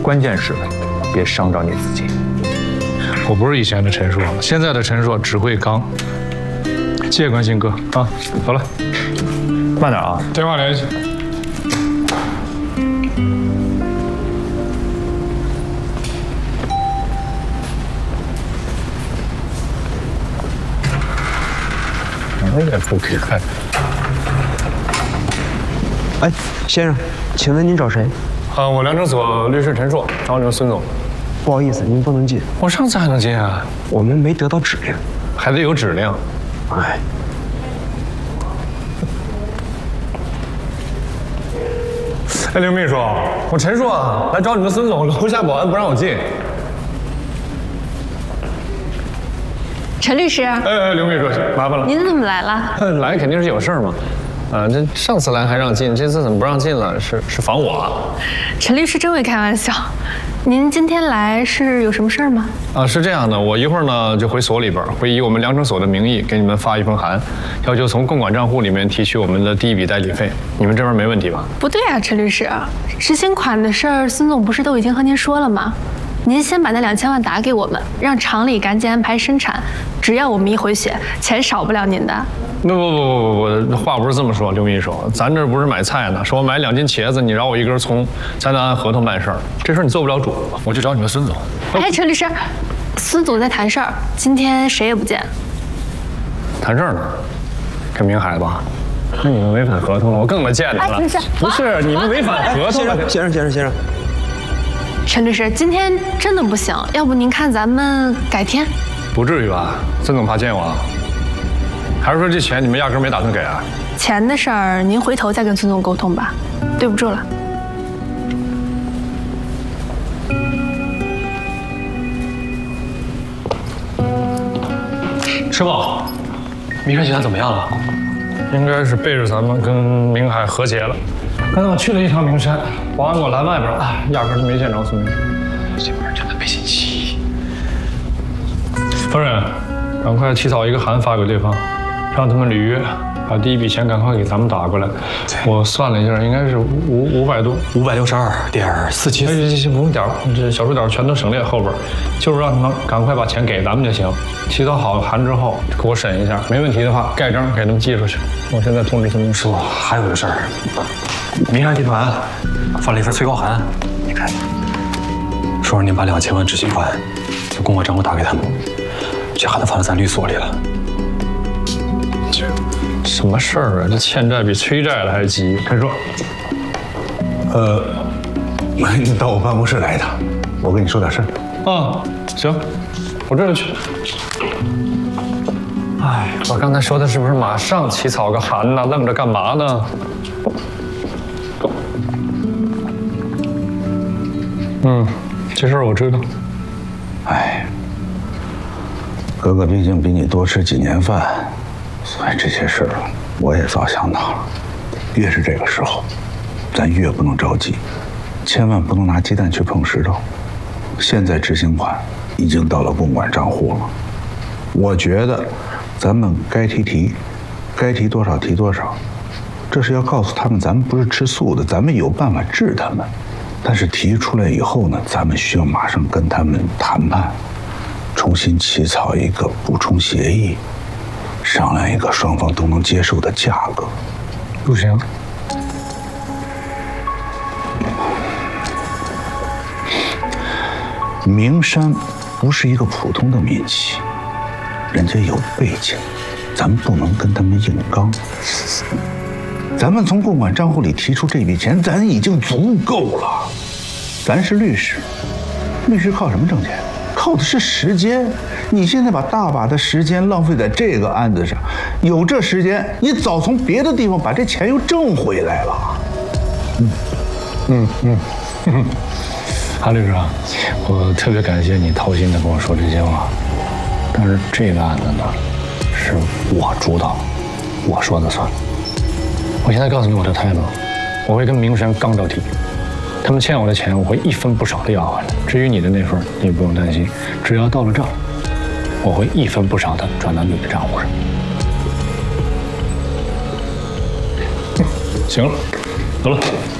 关键是别伤着你自己。 我不是以前的陈硕，现在的陈硕只会刚。谢谢关心哥啊，走了， 慢点啊， 电话联系。我也不给看。 哎，先生，请问您找谁？ 我量证所律师陈硕，找你们孙总。 不好意思，您不能进。 我上次还能进啊？ 我们没得到指令。 还得有指令。 哎。 哎，刘秘书，我陈硕啊，来找你们孙总，楼下保安不让我进。 陈律师。 哎，刘秘书，麻烦了。 您怎么来了？ 来肯定是有事儿嘛。这上次来还让进，这次怎么不让进了？是防我啊？ 陈律师真会开玩笑。您今天来是有什么事儿吗？ 是这样的，我一会儿呢就回所里边，会以我们量证所的名义给你们发一封函，要求从共管账户里面提取我们的第一笔代理费。你们这边没问题吧？ 不对啊，陈律师，执行款的事儿，孙总不是都已经和您说了吗？您先把那2000万打给我们，让厂里赶紧安排生产，只要我们一回血，钱少不了您的。 不，话不是这么说，刘秘书，咱这不是买菜呢，说我买2斤茄子，你饶我1根葱，咱得按合同办事儿，这事儿你做不了主，我去找你们孙总。 哎，陈律师，孙总在谈事儿，今天谁也不见。 谈事儿呢？跟明海吧？那你们违反合同了，我更没见你了。不是你们违反合同了。 先生。 陈律师，今天真的不行，要不您看咱们改天？ 不至于吧？孙总怕见我啊？还是说这钱你们压根没打算给啊？ 钱的事儿，您回头再跟孙总沟通吧。对不住了。 师傅，明山现在怎么样了？ 应该是背着咱们跟明海和解了。刚才我去了一趟名山，保安给我拦外边了，压根就没见着孙明。 这帮人真的背信弃义。 夫人，赶快起草一个函发给对方，让他们履约，把第一笔钱赶快给咱们打过来。我算了一下，应该是500多，562.474。行，不用点，这小数点全都省略后边，就是让他们赶快把钱给咱们就行。起草好函之后，给我审一下，没问题的话，盖章给他们寄出去。我现在通知孙明师傅， 还有个事儿，明山集团发了一份催告函，你看，说让您把2000万执行款从公款账户打给他们。这函都发到咱律所里了。 这什么事儿啊？这欠债比催债的还急。陈硕， 你到我办公室来一趟，我跟你说点事儿。 啊，行，我这就去。哎，我刚才说的是不是马上起草个函呢？愣着干嘛呢？这事儿我知道。 哎，哥哥毕竟比你多吃几年饭，所以这些事儿我也早想到了。越是这个时候，咱越不能着急，千万不能拿鸡蛋去碰石头。现在执行款已经到了公管账户了，我觉得咱们该提，该提多少提多少。这是要告诉他们，咱们不是吃素的，咱们有办法治他们。但是提出来以后呢，咱们需要马上跟他们谈判，重新起草一个补充协议，商量一个双方都能接受的价格。 不行， 明山不是一个普通的民企，人家有背景，咱们不能跟他们硬刚。咱们从公管账户里提出这笔钱，咱已经足够了。咱是律师，律师靠什么挣钱？靠的是时间。你现在把大把的时间浪费在这个案子上，有这时间，你早从别的地方把这钱又挣回来了。 韩律师啊，我特别感谢你掏心的跟我说这些话，但是这个案子呢，是我主导，我说的算。我现在告诉你我的态度，我会跟明山刚到底，他们欠我的钱，我会一分不少的要回来。至于你的那份，你不用担心，只要到了账，我会一分不少的转到你的账户上。行了，走了。